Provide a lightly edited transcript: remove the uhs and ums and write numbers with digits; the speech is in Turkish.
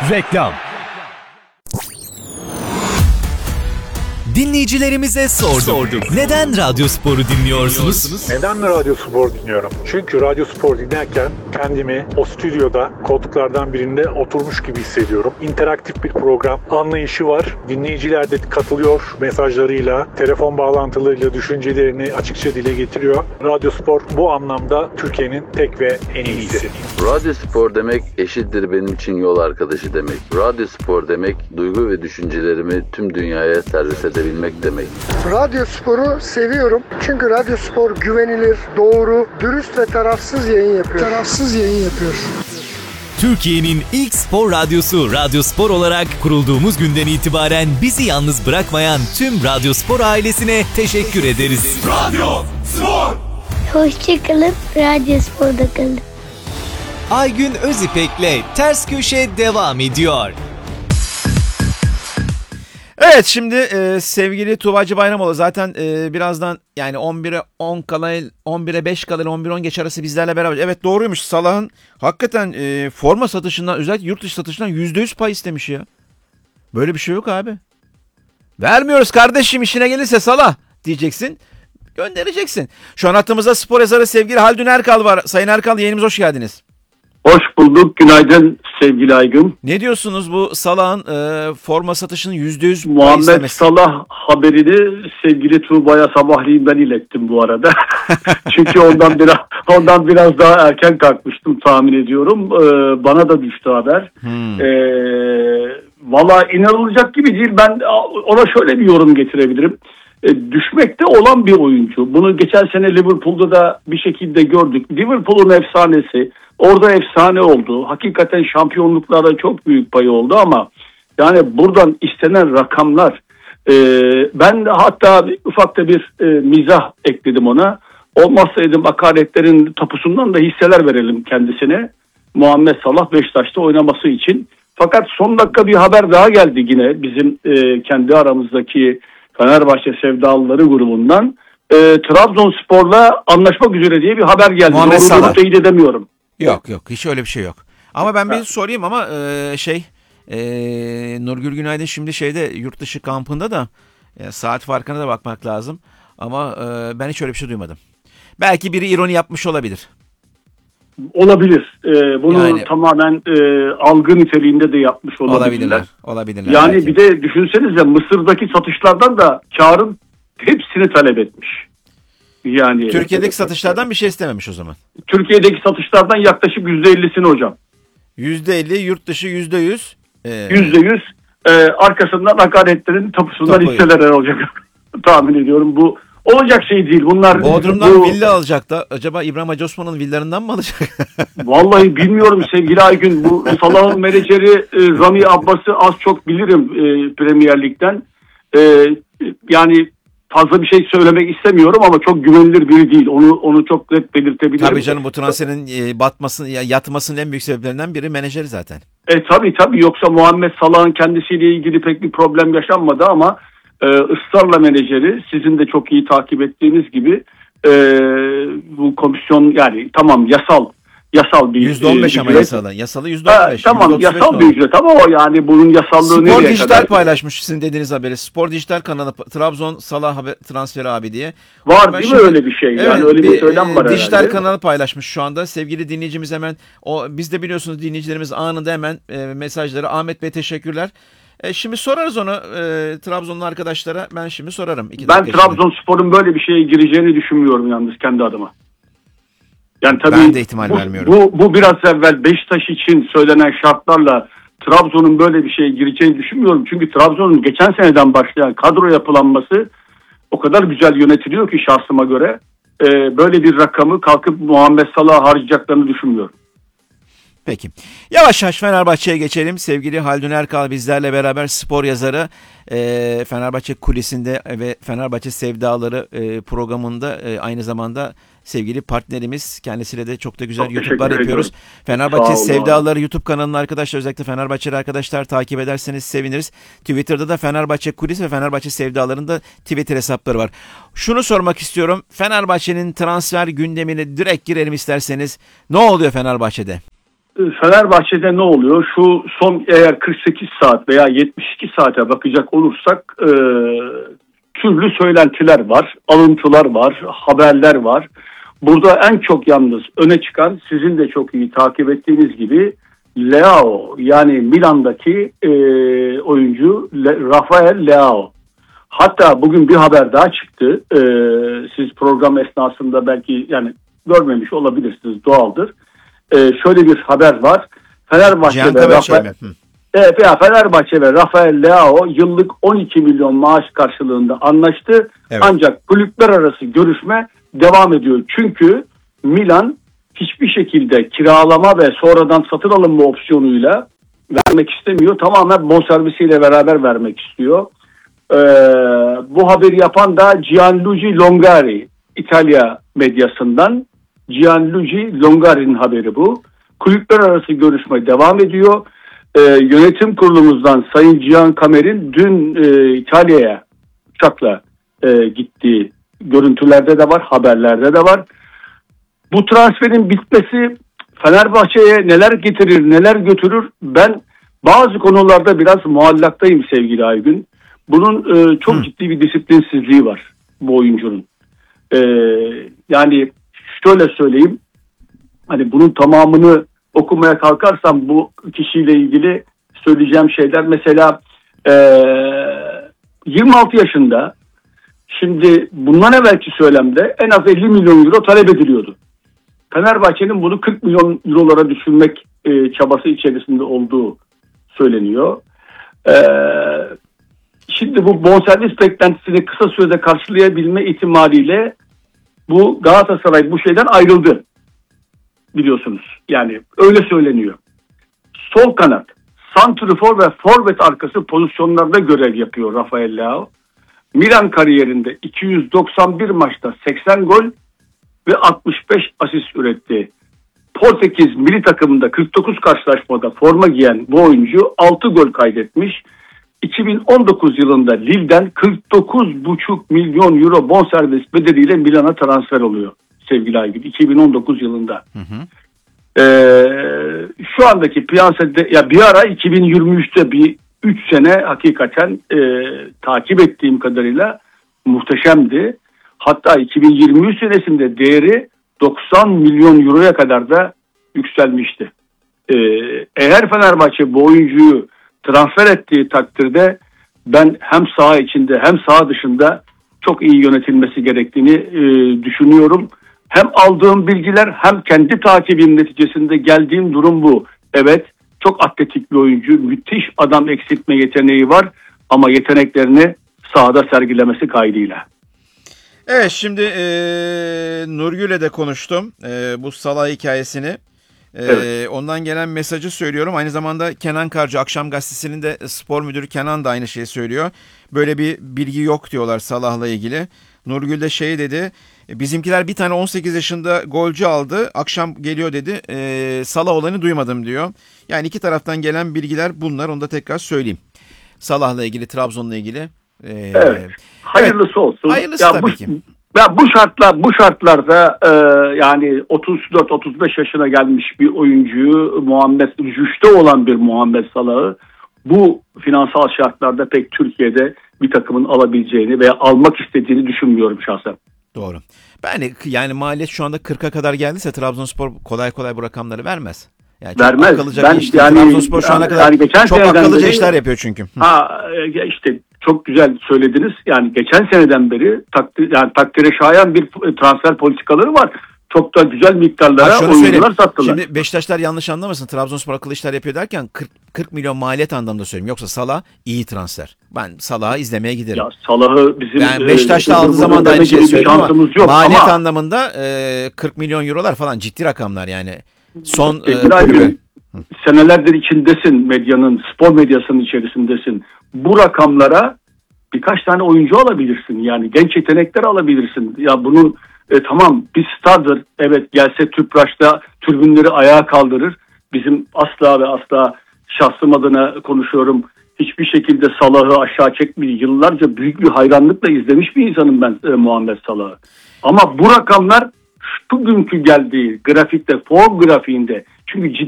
Reklam. Dinleyicilerimize sorduk. Neden Radyo Spor'u dinliyorsunuz? Neden Radyo Spor dinliyorum? Çünkü Radyo Spor dinlerken kendimi o stüdyoda koltuklardan birinde oturmuş gibi hissediyorum. İnteraktif bir program anlayışı var. Dinleyiciler de katılıyor mesajlarıyla, telefon bağlantılarıyla düşüncelerini açıkça dile getiriyor. Radyo Spor bu anlamda Türkiye'nin tek ve en iyisi. Radyo Spor demek eşittir benim için yol arkadaşı demek. Radyo Spor demek duygu ve düşüncelerimi tüm dünyaya servis edebilmek demek. Radyo Spor'u seviyorum. Çünkü Radyo Spor güvenilir, doğru, dürüst ve tarafsız yayın yapıyor. Türkiye'nin ilk spor radyosu Radyo Spor olarak kurulduğumuz günden itibaren bizi yalnız bırakmayan tüm Radyo Spor ailesine teşekkür ederiz. Radyo Spor. Hoşçakalın, Radyo Spor'da kalın. Aygün Özipek'le Ters Köşe devam ediyor. Evet, şimdi sevgili Tuğbacı Bayramoğlu zaten birazdan yani 11'e 10 kala, 11'e 5 kala, 11'e 10 geç arası bizlerle beraber. Evet, doğruymuş. Salah'ın hakikaten forma satışından, özellikle yurt dışı satışından %100 pay istemiş ya. Böyle bir şey yok abi. Vermiyoruz kardeşim, işine gelirse Salah diyeceksin. Göndereceksin. Şu an hattımızda spor yazarı sevgili Haldun Erkal var. Sayın Erkal, yayınımıza hoş geldiniz. Hoş bulduk. Günaydın sevgili Aygün. Ne diyorsunuz bu Salah'ın forma satışının %100 pay Muhammed istemesi? Salah haberini sevgili Tuğba'ya sabahleyin ben ilettim bu arada. Çünkü ondan biraz daha erken kalkmıştım tahmin ediyorum. Bana da düştü haber. Valla inanılacak gibi değil. Ben ona şöyle bir yorum getirebilirim. Düşmekte olan bir oyuncu. Bunu geçen sene Liverpool'da da bir şekilde gördük. Liverpool'un efsanesi. Orada efsane oldu. Hakikaten şampiyonluklarda çok büyük payı oldu ama yani buradan istenen rakamlar, ben hatta ufak da bir mizah ekledim ona. Olmazsa dedim hakaretlerin tapusundan da hisseler verelim kendisine. Muhammed Salah Beşiktaş'ta oynaması için. Fakat son dakika bir haber daha geldi yine bizim kendi aramızdaki Fenerbahçe Sevdalıları grubundan. Trabzonspor'la anlaşmak üzere diye bir haber geldi. Muhammed Salah. Doğru teyit edemiyorum. Yok, hiç öyle bir şey yok. Ama ben bir sorayım ama Nurgül Günaydın şimdi yurt dışı kampında da saat farkına da bakmak lazım. Ama ben hiç öyle bir şey duymadım. Belki biri ironi yapmış olabilir. Olabilir. Bunu yani, tamamen algı niteliğinde de yapmış olabilirler. Olabilirler. Yani belki. Bir de düşünsenize Mısır'daki satışlardan da kârın hepsini talep etmiş. Yani Türkiye'deki satışlardan bir şey istememiş o zaman. Türkiye'deki satışlardan yaklaşık %50'sini hocam. %50, yurt dışı %100. %100 arkasından hakaretlerin tapusundan hisseler olacak. Tahmin ediyorum bu olacak şey değil. Bunlar Bodrum'dan villa alacak da acaba İbrahim Hacı Osman'ın villalarından mı alacak? Vallahi bilmiyorum sevgili Aygün. Bu Salah'ın menajeri Rami Abbas'ı az çok bilirim Premier Lig'den. Yani fazla bir şey söylemek istemiyorum ama çok güvenilir biri değil. Onu çok net belirtebilirim. Tabii canım, bu transferin yatmasının en büyük sebeplerinden biri menajeri zaten. Tabii yoksa Muhammed Salah'ın kendisiyle ilgili pek bir problem yaşanmadı ama ısrarla menajeri sizin de çok iyi takip ettiğiniz gibi bu komisyon yani tamam yasal bir %15 ama yasalı %15. Tamam yasal bir ücret ama o yani bunun yasallığı nereye kadar? Spor Dijital paylaşmış sizin dediğiniz haberi. Spor Dijital kanalı Trabzon Salah transferi abi diye. Var değil mi öyle bir şey? Evet, yani öyle bir söylem var dijital herhalde. kanalı paylaşmış şu anda. Sevgili dinleyicimiz hemen biz de biliyorsunuz dinleyicilerimiz anında hemen mesajları Ahmet Bey teşekkürler. Şimdi sorarız onu Trabzonlu arkadaşlara. Ben şimdi sorarım. Ben Trabzonspor'un böyle bir şeye gireceğini düşünmüyorum yalnız kendi adıma. Yani tabii ben de ihtimal vermiyorum. Bu biraz evvel Beşiktaş için söylenen şartlarla Trabzon'un böyle bir şeye gireceğini düşünmüyorum. Çünkü Trabzon'un geçen seneden başlayan kadro yapılanması o kadar güzel yönetiliyor ki şahsıma göre böyle bir rakamı kalkıp Muhammed Salah'a harcayacaklarını düşünmüyorum. Peki. Yavaş yavaş Fenerbahçe'ye geçelim. Sevgili Haldun Erkal bizlerle beraber spor yazarı. Fenerbahçe Kulisi'nde ve Fenerbahçe Sevdaları programında aynı zamanda sevgili partnerimiz. Kendisiyle de çok da güzel YouTube'lar yapıyoruz. Fenerbahçe Sevdaları YouTube kanalının arkadaşlar, özellikle Fenerbahçeli arkadaşlar takip ederseniz seviniriz. Twitter'da da Fenerbahçe Kulisi ve Fenerbahçe Sevdaları'nın da Twitter hesapları var. Şunu sormak istiyorum. Fenerbahçe'nin transfer gündemine direkt girelim isterseniz. Ne oluyor Fenerbahçe'de? Fenerbahçe'de ne oluyor? Şu son eğer 48 saat veya 72 saate bakacak olursak türlü söylentiler var, alıntılar var, haberler var. Burada en çok yalnız öne çıkan, sizin de çok iyi takip ettiğiniz gibi, Leao, yani Milan'daki oyuncu Rafael Leao. Hatta bugün bir haber daha çıktı. Siz program esnasında belki yani görmemiş olabilirsiniz, doğaldır. Şöyle bir haber var. Fenerbahçe ve Rafael Leao yıllık 12 milyon maaş karşılığında anlaştı. Evet. Ancak kulüpler arası görüşme devam ediyor. Çünkü Milan hiçbir şekilde kiralama ve sonradan satın alınma opsiyonuyla vermek istemiyor. Tamamen bonservisiyle beraber vermek istiyor. Bu haberi yapan da Gianluigi Longari, İtalya medyasından. Gianluigi Longari'nin haberi bu. Kulüpler arası görüşme devam ediyor. Yönetim kurulumuzdan Sayın Cihan Kamer'in dün İtalya'ya uçakla gittiği görüntülerde de var, haberlerde de var. Bu transferin bitmesi Fenerbahçe'ye neler getirir, neler götürür? Ben bazı konularda biraz muallaktayım sevgili Aygün. Bunun çok ciddi bir disiplinsizliği var bu oyuncunun. Yani şöyle söyleyeyim, hani bunun tamamını okumaya kalkarsam bu kişiyle ilgili söyleyeceğim şeyler, mesela 26 yaşında, şimdi bundan evvelki söylemde en az 50 milyon euro talep ediliyordu. Fenerbahçe'nin bunu 40 milyon eurolara düşürmek çabası içerisinde olduğu söyleniyor. Şimdi bu bonservis beklentisini kısa sürede karşılayabilme ihtimaliyle bu Galatasaray bu şeyden ayrıldı, biliyorsunuz. Yani öyle söyleniyor. Sol kanat, santrifor ve forvet arkası pozisyonlarda görev yapıyor Rafael Leao. Milan kariyerinde 291 maçta 80 gol ve 65 asist üretti. Portekiz milli takımında 49 karşılaşmada forma giyen bu oyuncu 6 gol kaydetmiş. 2019 yılında Lille'den 49,5 milyon euro bonservis bedeliyle Milan'a transfer oluyor sevgili Aygün. 2019 yılında. Şu andaki piyasada ya bir ara 2023'te bir 3 sene hakikaten takip ettiğim kadarıyla muhteşemdi. Hatta 2023 senesinde değeri 90 milyon euroya kadar da yükselmişti. Eğer Fenerbahçe bu oyuncuyu transfer ettiği takdirde ben hem saha içinde hem saha dışında çok iyi yönetilmesi gerektiğini düşünüyorum. Hem aldığım bilgiler hem kendi takibim neticesinde geldiğim durum bu. Evet, çok atletik bir oyuncu, müthiş adam eksiltme yeteneği var ama yeteneklerini sahada sergilemesi kaydıyla. Evet, şimdi Nurgül'le de konuştum bu Salah hikayesini. Evet. Ondan gelen mesajı söylüyorum. Aynı zamanda Kenan Karcı, Akşam Gazetesi'nin de spor müdürü Kenan da aynı şeyi söylüyor. Böyle bir bilgi yok diyorlar Salah'la ilgili. Nurgül de şey dedi, bizimkiler bir tane 18 yaşında golcü aldı, akşam geliyor dedi, Salah olanı duymadım diyor. Yani iki taraftan gelen bilgiler bunlar, onu da tekrar söyleyeyim. Salah'la ilgili, Trabzon'la ilgili. Evet. Hayırlısı olsun. Hayırlısı ya tabii ki. Bu şartlarda yani 34-35 yaşına gelmiş bir oyuncuyu, rüşte olan bir Muhammed Salah'ı bu finansal şartlarda pek Türkiye'de bir takımın alabileceğini veya almak istediğini düşünmüyorum şahsen. Doğru. Yani maliyet şu anda 40'a kadar geldiyse Trabzonspor kolay kolay bu rakamları vermez. Yani vermez. Trabzonspor şu ana kadar çok akıllıca işler yapıyor çünkü. İşte çok güzel söylediniz. Yani geçen seneden beri takdire şayan bir transfer politikaları var. Çok da güzel miktarlara oyuncular sattılar. Şimdi Beşiktaşlar yanlış anlamasın. Trabzonspor akıllı işler yapıyor derken 40 milyon maliyet anlamda söylüyorum. Yoksa Salah iyi transfer. Ben Salah'ı izlemeye giderim. Ya Salah'ı bizim Beşiktaş'ta aldığı zaman da aynı şey söylüyorum ama maliyet ama anlamında 40 milyon eurolar falan ciddi rakamlar yani. Son senelerdir içindesin, medyanın, spor medyasının içerisindesin. Bu rakamlara birkaç tane oyuncu alabilirsin. Yani genç yetenekler alabilirsin. Ya bunun tamam bir stardır. Evet, gelse Tüpraş'ta tribünleri ayağa kaldırır. Bizim asla ve asla, şahsım adına konuşuyorum, hiçbir şekilde Salah'ı aşağı çekmiyor. Yıllarca büyük bir hayranlıkla izlemiş bir insanım ben Muhammed Salah'ı. Ama bu rakamlar bugünkü geldiği grafikte, form grafiğinde, çünkü